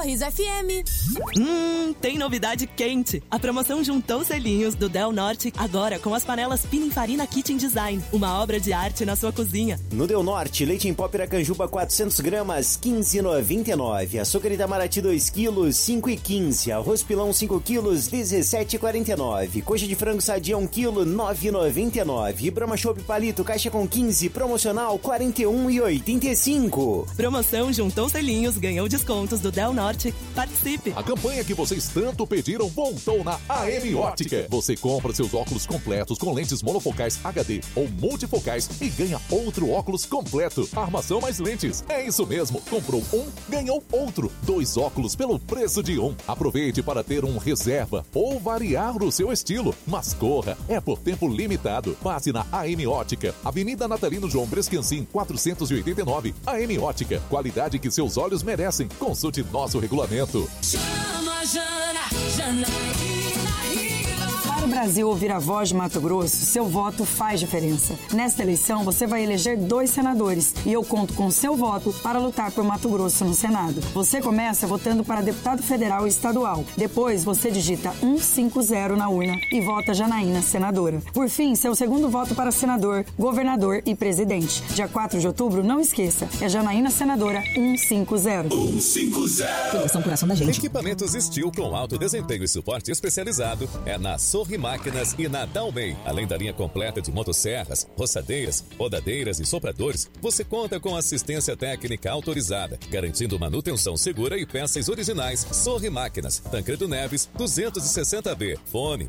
Sorriso FM. Tem novidade quente. A promoção juntou selinhos do Del Norte, agora com as panelas Pininfarina Kitchen Design. Uma obra de arte na sua cozinha. No Del Norte, leite em pó Piracanjuba 400 gramas, 15,99. Açúcar Itamaraty 2 quilos, 5,15. Arroz pilão 5 quilos, 17,49. Coxa de frango sadia 1 quilo, 9,99. Brahma Chopp Palito, caixa com 15, promocional 41,85. Promoção juntou selinhos, ganhou descontos do Del Norte. Participe! A campanha que vocês tanto pediram voltou na AM Ótica. Você compra seus óculos completos com lentes monofocais HD ou multifocais e ganha outro óculos completo. Armação mais lentes. É isso mesmo. Comprou um, ganhou outro. 2 óculos pelo preço de um. Aproveite para ter um reserva ou variar o seu estilo. Mas corra, é por tempo limitado. Passe na AM Ótica. Avenida Natalino João Brescancin, 489. AM Ótica. Qualidade que seus olhos merecem. Consulte nosso regulamento. Chama Janaína. Para o Brasil ouvir a voz de Mato Grosso, seu voto faz diferença. Nesta eleição, você vai eleger 2 senadores e eu conto com seu voto para lutar por Mato Grosso no Senado. Você começa votando para deputado federal e estadual. Depois, você digita 150 na urna e vota Janaína senadora. Por fim, seu segundo voto para senador, governador e presidente. Dia 4 de outubro, não esqueça, é Janaína senadora 150. 150. Filiação por ação da gente. Equipamentos Steel com alto desempenho e suporte especializado é na Sorri Máquinas e na Dalmei. Além da linha completa de motosserras, roçadeiras, rodadeiras e sopradores, você conta com assistência técnica autorizada, garantindo manutenção segura e peças originais. Sorri Máquinas, Tancredo Neves, 260B. Fone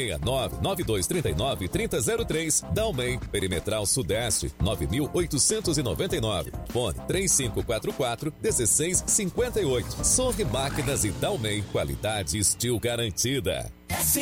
669-9239-3003. Dalmei, Perimetral Sudeste, 9899. Fone 3544-1658. Sorri Máquinas e Dalmei, qualidade Steel garantida.